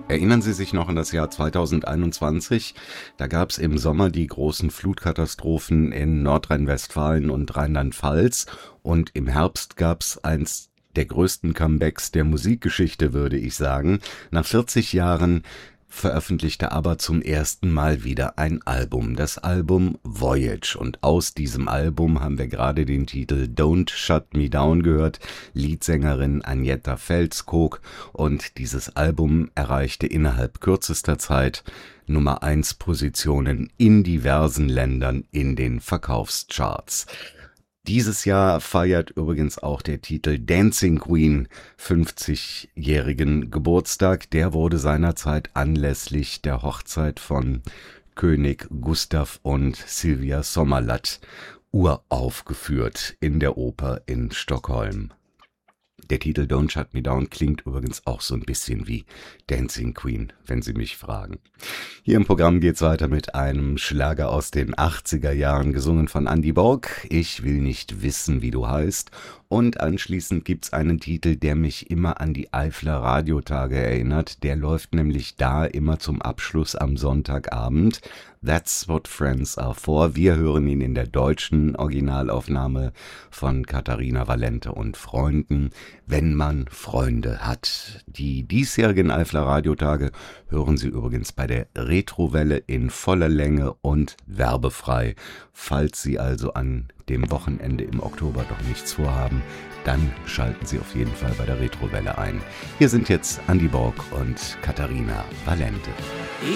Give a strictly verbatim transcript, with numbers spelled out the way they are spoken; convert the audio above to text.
Erinnern Sie sich noch an das Jahr zweitausendeinundzwanzig? Da gab es im Sommer die großen Flutkatastrophen in Nordrhein-Westfalen und Rheinland-Pfalz und im Herbst gab es eins der größten Comebacks der Musikgeschichte, würde ich sagen. Nach vierzig Jahren veröffentlichte aber zum ersten Mal wieder ein Album, das Album Voyage. Und aus diesem Album haben wir gerade den Titel Don't Shut Me Down gehört, Leadsängerin Agnetha Feltskog. Und dieses Album erreichte innerhalb kürzester Zeit Nummer eins Positionen in diversen Ländern in den Verkaufscharts. Dieses Jahr feiert übrigens auch der Titel Dancing Queen fünfzigjährigen Geburtstag. Der wurde seinerzeit anlässlich der Hochzeit von König Gustav und Silvia Sommerlath uraufgeführt in der Oper in Stockholm. Der Titel Don't Shut Me Down klingt übrigens auch so ein bisschen wie Dancing Queen, wenn Sie mich fragen. Hier im Programm geht's weiter mit einem Schlager aus den achtziger Jahren, gesungen von Andy Borg. Ich will nicht wissen, wie du heißt. Und anschließend gibt's einen Titel, der mich immer an die Eifler Radiotage erinnert. Der läuft nämlich da immer zum Abschluss am Sonntagabend. That's what friends are for. Wir hören ihn in der deutschen Originalaufnahme von Katharina Valente und Freunden. Wenn man Freunde hat. Die diesjährigen Eifler Radiotage hören Sie übrigens bei der Retrowelle in voller Länge und werbefrei. Falls Sie also an dem Wochenende im Oktober doch nichts vorhaben, dann schalten Sie auf jeden Fall bei der Retrowelle ein. Hier sind jetzt Andy Borg und Katharina Valente.